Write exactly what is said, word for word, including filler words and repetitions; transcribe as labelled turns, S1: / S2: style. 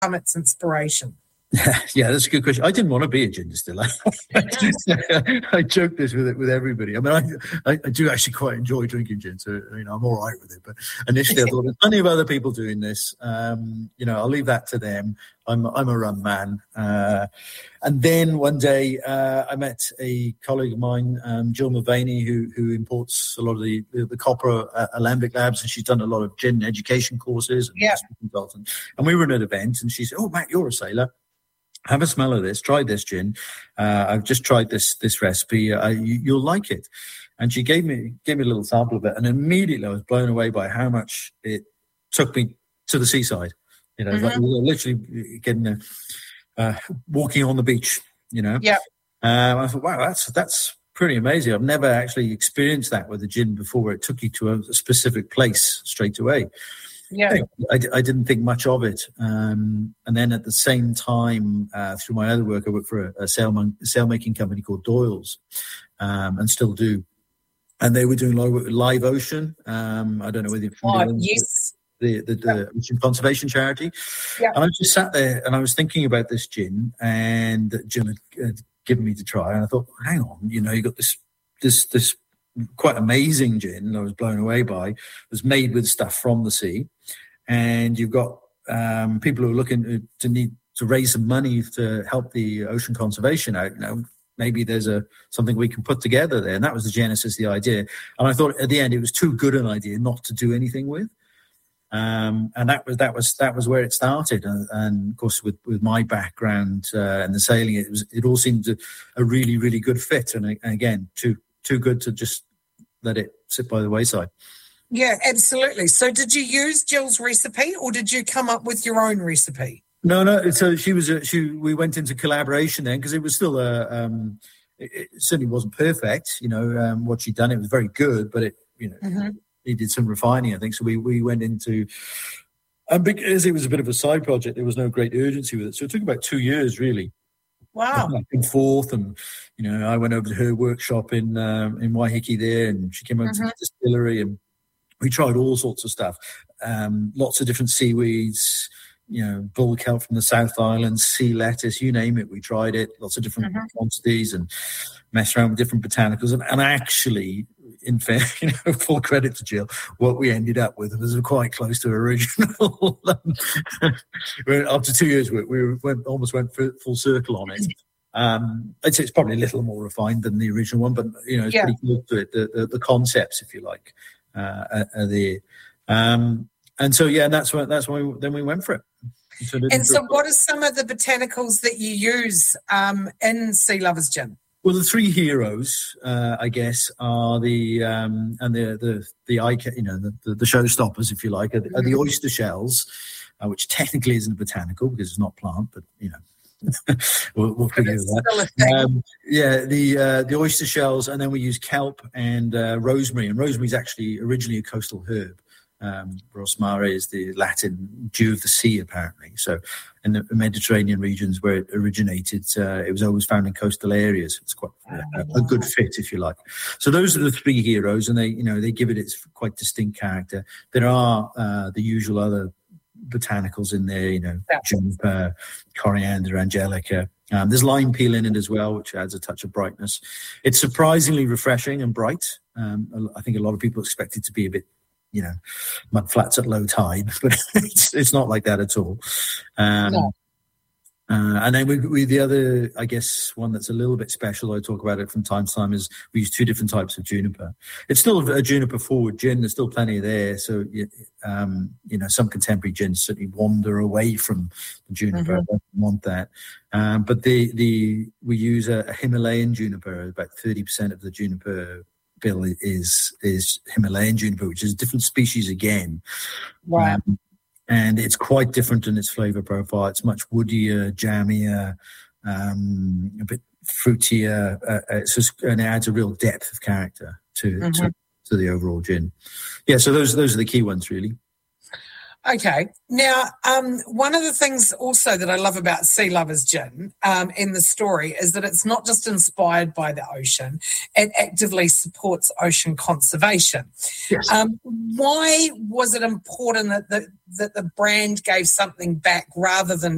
S1: become its inspiration?
S2: Yeah, that's a good question. I didn't want to be a gin distiller. I joke this with with everybody. I mean, I, I, I do actually quite enjoy drinking gin, so you know I'm all right with it. But initially, I thought there's plenty of other people doing this. Um, you know, I'll leave that to them. I'm I'm a rum man. Uh, and then one day, uh, I met a colleague of mine, um, Jill Mulvaney, who who imports a lot of the the, the copper uh, Alembic Labs, and she's done a lot of gin education courses and
S1: yeah.
S2: consultant. And we were at an event, and she said, "Oh, Matt, you're a sailor. Have a smell of this. Try this gin. Uh, I've just tried this this recipe. Uh, you, you'll like it." And she gave me gave me a little sample of it, and immediately I was blown away by how much it took me to the seaside. You know, mm-hmm. like literally getting a, uh, walking on the beach. You know,
S1: yeah.
S2: Um, I thought, wow, that's that's pretty amazing. I've never actually experienced that with a gin before. It took you to a, a specific place straight away.
S1: Yeah,
S2: I, I didn't think much of it. Um, and then at the same time, uh, through my other work, I worked for a, a sail, sail making company called Doyle's, um, and still do. And they were doing live, live ocean. Um, I don't know whether you're familiar
S1: oh,
S2: with
S1: yes.
S2: the, the, the yeah. Ocean Conservation Charity.
S1: Yeah.
S2: And I just sat there and I was thinking about this gin, and that Jill had, had given me to try. And I thought, hang on, you know, you got this, this, this quite amazing gin I was blown away by. It was made with stuff from the sea. And you've got um, people who are looking to, to need to raise some money to help the ocean conservation out. You know, maybe there's a something we can put together there. And that was the genesis, the idea. And I thought at the end it was too good an idea not to do anything with. Um, and that was that was that was where it started. And, and of course, with, with my background uh, and the sailing, it was it all seemed a, a really really good fit. And, and again, too too good to just let it sit by the wayside.
S1: Yeah, absolutely. So did you use Jill's recipe or did you come up with your own recipe?
S2: No, no. So she was, a, she, we went into collaboration then because it was still a, um, it, it certainly wasn't perfect, you know, um, what she'd done. It was very good, but it, you know, mm-hmm. needed some refining, I think. So we, we went into, and because it was a bit of a side project, there was no great urgency with it. So it took about two years really.
S1: Wow.
S2: Back and forth, and you know, I went over to her workshop in, um, in Waiheke there, and she came over mm-hmm. to the distillery, and we tried all sorts of stuff, um, lots of different seaweeds, you know, bull kelp from the South Island, sea lettuce, you name it. We tried it, lots of different mm-hmm. quantities, and messed around with different botanicals. And, and actually, in fair, you know, full credit to Jill, what we ended up with was quite close to original. After two years, we, we went, almost went full circle on it. Um, I'd say it's probably a little more refined than the original one, but you know, it's yeah. pretty close to it. The, the, the concepts, if you like. Uh, are, are there, um, and so yeah, and that's what that's why we, then we went for it.
S1: So and so, what are some of the botanicals that you use um, in Sea Lovers Gin?
S2: Well, the three heroes, uh, I guess, are the um, and the the the eye, you know, the, the, the showstoppers, if you like, are the, are the oyster shells, uh, which technically isn't a botanical because it's not plant, but you know. we'll, we'll figure that. Um, yeah, the uh, the oyster shells, and then we use kelp and uh, rosemary. And rosemary is actually originally a coastal herb. Um, Rosmare is the Latin dew of the sea, apparently. So, in the Mediterranean regions where it originated, uh, it was always found in coastal areas. It's quite uh, a good fit, if you like. So, those are the three heroes, and they, you know, they give it its quite distinct character. There are uh, the usual other botanicals in there, you know, yeah. juniper, coriander, angelica. Um, there's lime peel in it as well, which adds a touch of brightness. It's surprisingly refreshing and bright. Um, I think a lot of people expect it to be a bit, you know, mud flats at low tide, but it's it's not like that at all. Um, no. Uh, and then we, we, the other, I guess, one that's a little bit special, I talk about it from time to time, is we use two different types of juniper. It's still a juniper forward gin. There's still plenty there. So, um, you know, some contemporary gins certainly wander away from the juniper. Mm-hmm. I don't want that. Um, but the the we use a, a Himalayan juniper. About thirty percent of the juniper bill is is Himalayan juniper, which is a different species again.
S1: Wow. Um,
S2: And it's quite different in its flavour profile. It's much woodier, jammier, um, a bit fruitier. Uh, it's just, and it adds a real depth of character to, mm-hmm. to to the overall gin. Yeah, so those those are the key ones, really.
S1: Okay. Now, um, one of the things also that I love about Sea Lovers Gin um, in the story is that it's not just inspired by the ocean, it actively supports ocean conservation.
S2: Yes.
S1: Um, why was it important that the, that the brand gave something back rather than